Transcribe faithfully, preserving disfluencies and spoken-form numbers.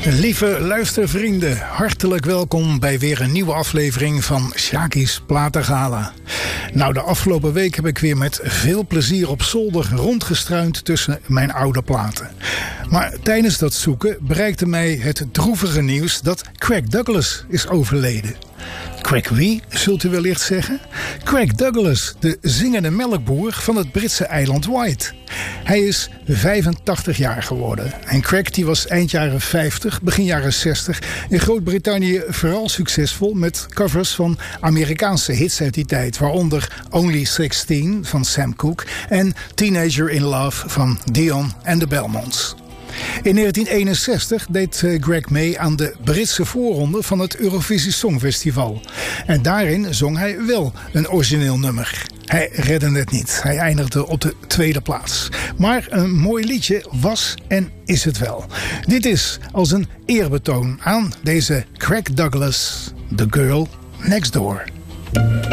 Lieve luistervrienden, hartelijk welkom bij weer een nieuwe aflevering van Sjaki's Platengala. Nou, de afgelopen week heb ik weer met veel plezier op zolder rondgestruind tussen mijn oude platen. Maar tijdens dat zoeken bereikte mij het droevige nieuws dat Craig Douglas is overleden. Craig wie, zult u wellicht zeggen? Craig Douglas, de zingende melkboer van het Britse eiland Wight. Hij is vijfentachtig jaar geworden. En Craig die was eind jaren vijftig, begin jaren zestig in Groot-Brittannië vooral succesvol met covers van Amerikaanse hits uit die tijd. Waaronder Only zestien van Sam Cooke en Teenager in Love van Dion and the Belmonts. In negentien eenenzestig deed Craig mee aan de Britse voorronde van het Eurovisie Songfestival. En daarin zong hij wel een origineel nummer. Hij redde het niet. Hij eindigde op de tweede plaats. Maar een mooi liedje was en is het wel. Dit is als een eerbetoon aan deze Craig Douglas, The Girl Next Door.